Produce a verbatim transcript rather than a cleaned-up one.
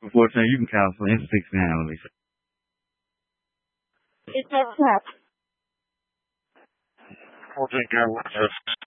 Unfortunately, you can count for instinct now, Lisa. It never happened. We'll take care of it.